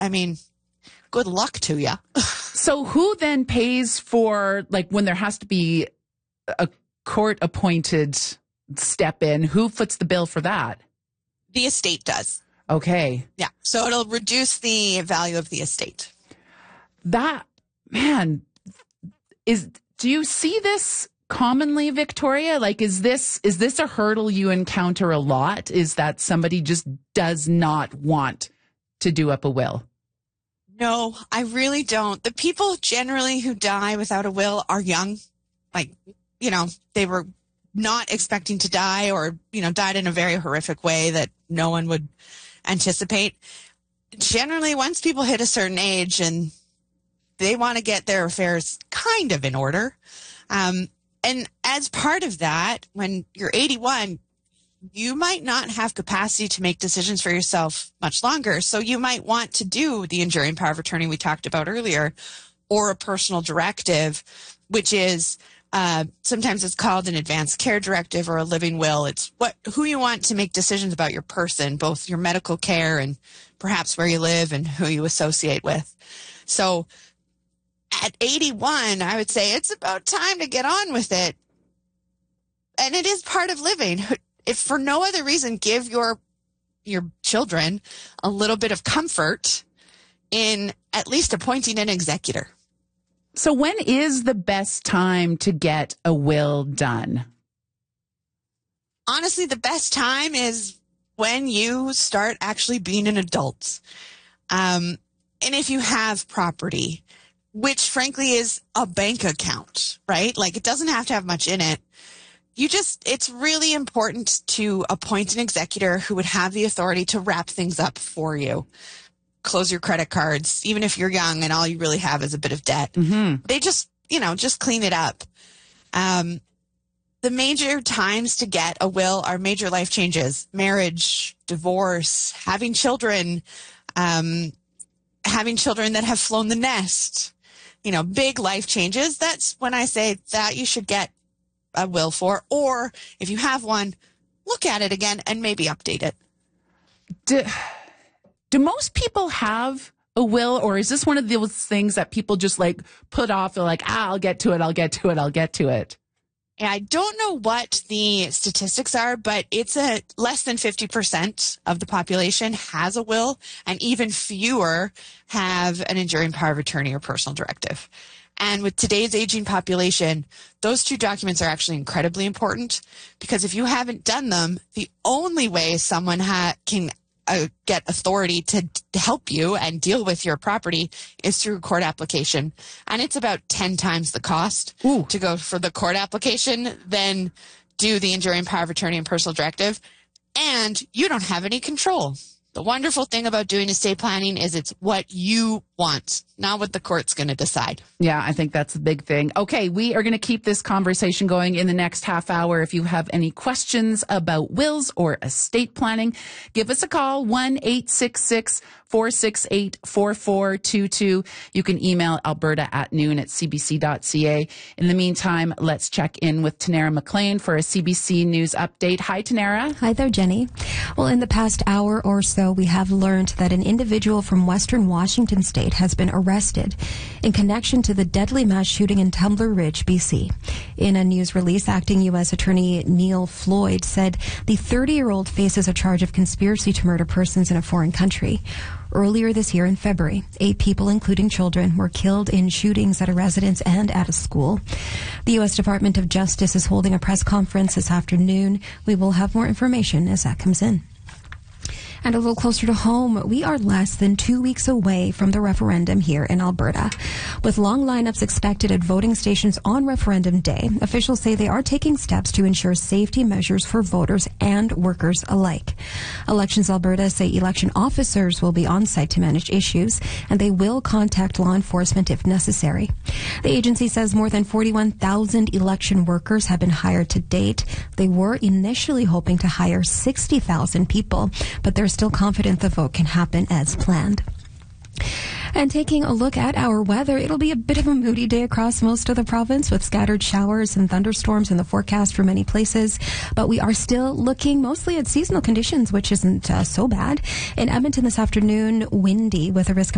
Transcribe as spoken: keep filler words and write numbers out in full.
I mean, good luck to you. So who then pays for, like, when there has to be a court-appointed step in, who foots the bill for that? The estate does. Okay. Yeah. So it'll reduce the value of the estate. That, man, is, do you see this commonly, Victoria? Like, is this, is this a hurdle you encounter a lot? Is that somebody just does not want to do up a will? No, I really don't. The people generally who die without a will are young. Like, you know, they were not expecting to die, or, you know, died in a very horrific way that no one would anticipate. Generally, once people hit a certain age and they want to get their affairs kind of in order, um, and as part of that, when you're eighty-one, you might not have capacity to make decisions for yourself much longer. So you might want to do the enduring power of attorney we talked about earlier, or a personal directive, which is uh, sometimes it's called an advanced care directive or a living will. It's what who you want to make decisions about your person, both your medical care and perhaps where you live and who you associate with. So at eighty-one, I would say it's about time to get on with it. And it is part of living. If for no other reason, give your your children a little bit of comfort in at least appointing an executor. So when is the best time to get a will done? Honestly, the best time is when you start actually being an adult. Um, and if you have property, which frankly is a bank account, right? Like, it doesn't have to have much in it. You just, it's really important to appoint an executor who would have the authority to wrap things up for you. Close your credit cards, even if you're young and all you really have is a bit of debt. Mm-hmm. They just, you know, just clean it up. Um, the major times to get a will are major life changes: marriage, divorce, having children, um, having children that have flown the nest, you know, big life changes. That's when I say that you should get a will for, or if you have one, look at it again and maybe update it. Do, do most people have a will, or is this one of those things that people just like put off? They're like, ah, I'll get to it. I'll get to it. I'll get to it. And I don't know what the statistics are, but it's a less than fifty percent of the population has a will, and even fewer have an enduring power of attorney or personal directive. And with today's aging population, those two documents are actually incredibly important, because if you haven't done them, the only way someone ha- can uh, get authority to, to help you and deal with your property is through a court application. And it's about ten times the cost Ooh. to go for the court application than do the enduring power of attorney and personal directive. And you don't have any control. The wonderful thing about doing estate planning is it's what you want, not what the court's going to decide. Yeah, I think that's the big thing. Okay, we are going to keep this conversation going in the next half hour. If you have any questions about wills or estate planning, give us a call, one eight six six, four six eight, four four two two. You can email Alberta at noon at c b c dot c a. In the meantime, let's check in with Tanara McLean for a C B C News update. Hi, Tanara. Hi there, Jenny. Well, in the past hour or so, we have learned that an individual from Western Washington State has been arrested in connection to the deadly mass shooting in Tumbler Ridge, B C. In a news release, acting U S Attorney Neil Floyd said the thirty-year-old faces a charge of conspiracy to murder persons in a foreign country. Earlier this year in February, eight people, including children, were killed in shootings at a residence and at a school. The U S Department of Justice is holding a press conference this afternoon. We will have more information as that comes in. And a little closer to home, we are less than two weeks away from the referendum here in Alberta. With long lineups expected at voting stations on referendum day, officials say they are taking steps to ensure safety measures for voters and workers alike. Elections Alberta say election officers will be on site to manage issues, and they will contact law enforcement if necessary. The agency says more than forty-one thousand election workers have been hired to date. They were initially hoping to hire sixty thousand people, but they're still confident the vote can happen as planned. And taking a look at our weather, it'll be a bit of a moody day across most of the province with scattered showers and thunderstorms in the forecast for many places. But we are still looking mostly at seasonal conditions, which isn't uh, so bad. In Edmonton this afternoon, windy with a risk of